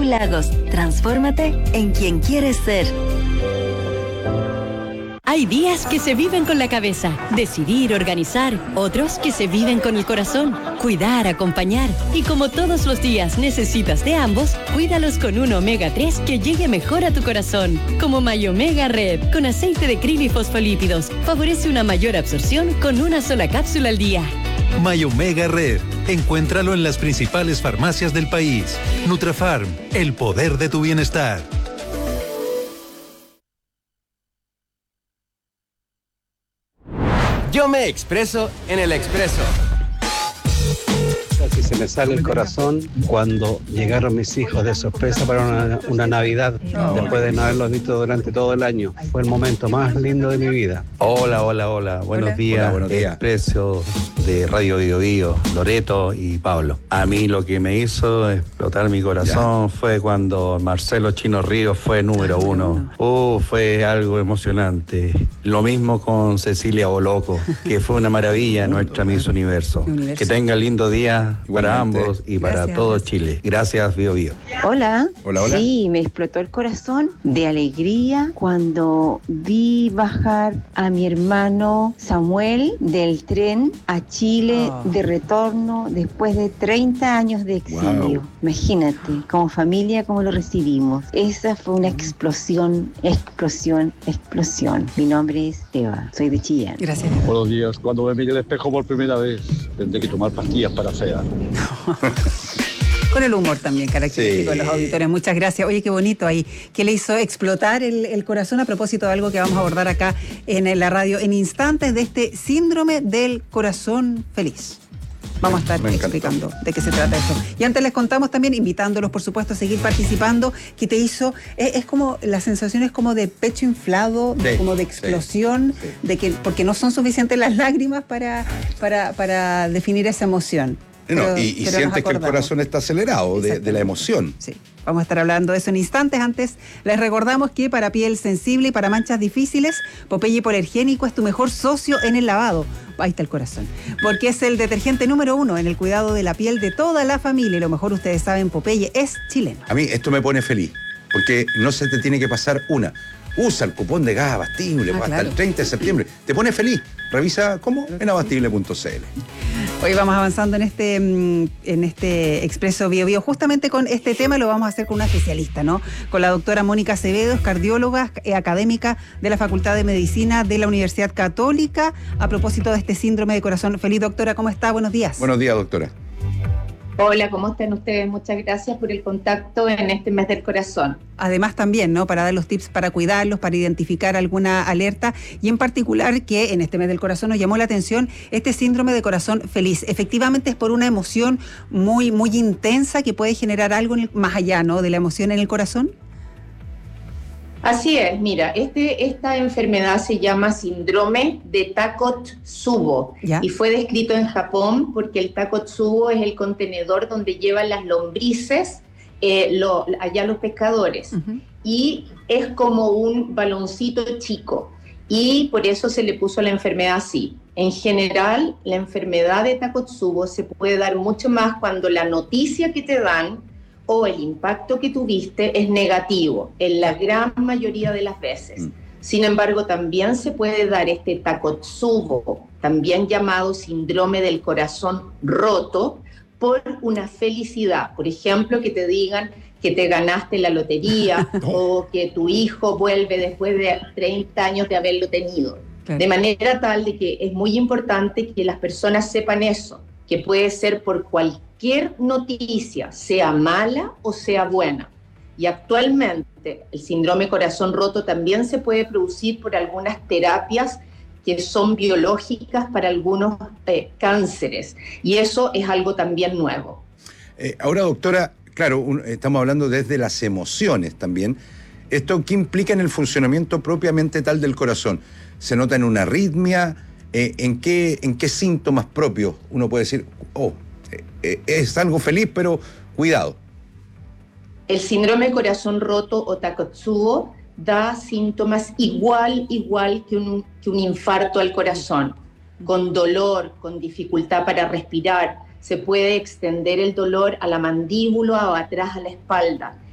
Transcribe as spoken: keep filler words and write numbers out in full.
Lagos. Transfórmate en quien quieres ser. Hay días que se viven con la cabeza, decidir, organizar, otros que se viven con el corazón, cuidar, acompañar. Y como todos los días necesitas de ambos, cuídalos con un omega tres que llegue mejor a tu corazón. Como Mayomega Red, con aceite de krill y fosfolípidos. Favorece una mayor absorción con una sola cápsula al día. Mayomega Red. Encuéntralo en las principales farmacias del país. Nutrafarm, el poder de tu bienestar. Yo me expreso en el Expreso. Casi se me sale el corazón cuando llegaron mis hijos de sorpresa para una, una Navidad, después de no haberlos visto durante todo el año. Fue el momento más lindo de mi vida. Hola, hola, hola. Buenos Hola. días. Hola, buenos días. Expreso de Radio Bio Bio, Loreto y Pablo. A mí lo que me hizo explotar mi corazón ya. fue cuando Marcelo Chino Ríos fue número uno. Uh, fue algo emocionante. Lo mismo con Cecilia Boloco, que fue una maravilla nuestra Miss Universo. Universo. Que tenga lindo día para ambos y para Gracias. todo Chile. Gracias, Bio Bio. Hola. Hola, hola. Sí, me explotó el corazón de alegría cuando vi bajar a mi hermano Samuel del tren a Chile oh. de retorno después de treinta años de exilio. Wow. Imagínate, como familia, cómo lo recibimos. Esa fue una explosión, explosión, explosión. Mi nombre es Eva, soy de Chillán. Gracias. Buenos días. Cuando me miré el espejo por primera vez, tendré que tomar pastillas para fea. Con el humor también característico de sí. los auditores. Muchas gracias. Oye, qué bonito ahí. ¿Qué le hizo explotar el, el corazón a propósito de algo que vamos a abordar acá en la radio en instantes, de este síndrome del corazón feliz? Vamos a estar explicando de qué se trata esto. Y antes les contamos también, invitándolos por supuesto a seguir participando, que te hizo, es, es como, la sensación es como de pecho inflado, de, sí, como de explosión, sí, sí. de que porque no son suficientes las lágrimas para, para, para definir esa emoción. No, pero, y y sientes que el corazón está acelerado de, de la emoción. Sí, vamos a estar hablando de eso en instantes. Antes, les recordamos que para piel sensible y para manchas difíciles, Popeye Hipoalergénico es tu mejor socio en el lavado. Ahí está el corazón. Porque es el detergente número uno en el cuidado de la piel de toda la familia. Y lo mejor, ustedes saben, Popeye es chileno. A mí esto me pone feliz, porque no se te tiene que pasar una. Usa el cupón de gas Abastible ah, hasta claro. el treinta de septiembre. Te pone feliz. Revisa cómo en abastible punto c l. Hoy vamos avanzando en este en este Expreso Bio Bio. Justamente con este tema lo vamos a hacer con una especialista, ¿no? Con la doctora Mónica Acevedo, cardióloga eh, académica de la Facultad de Medicina de la Universidad Católica, a propósito de este síndrome de corazón feliz. Doctora, ¿cómo está? Buenos días. Buenos días, doctora. Hola, ¿cómo están ustedes? Muchas gracias por el contacto en este mes del corazón. Además también, ¿no? Para dar los tips para cuidarlos, para identificar alguna alerta y en particular que en este mes del corazón nos llamó la atención este síndrome de corazón feliz. Efectivamente es por una emoción muy, muy intensa que puede generar algo en el, más allá, ¿no? De la emoción en el corazón. Así es, mira, este, esta enfermedad se llama síndrome de Takotsubo y fue descrito en Japón porque el Takotsubo es el contenedor donde llevan las lombrices eh, lo, allá los pescadores uh-huh. y es como un baloncito chico y por eso se le puso la enfermedad así. En general, la enfermedad de Takotsubo se puede dar mucho más cuando la noticia que te dan o el impacto que tuviste es negativo, en la gran mayoría de las veces. Mm. Sin embargo, también se puede dar este Takotsubo, también llamado síndrome del corazón roto, por una felicidad. Por ejemplo, que te digan que te ganaste la lotería o que tu hijo vuelve después de treinta años de haberlo tenido. Claro. De manera tal de que es muy importante que las personas sepan eso, que puede ser por cualquier noticia, sea mala o sea buena. Y actualmente el síndrome corazón roto también se puede producir por algunas terapias que son biológicas para algunos eh, cánceres. Y eso es algo también nuevo. Eh, ahora, doctora, claro, un, estamos hablando desde las emociones también. ¿Esto qué implica en el funcionamiento propiamente tal del corazón? ¿Se nota en una arritmia? Eh, ¿en, qué, ¿En qué síntomas propios uno puede decir, oh, eh, eh, es algo feliz, pero cuidado? El síndrome corazón roto o Takotsubo da síntomas igual, igual que un, que un infarto al corazón, con dolor, con dificultad para respirar. Se puede extender el dolor a la mandíbula o atrás a la espalda.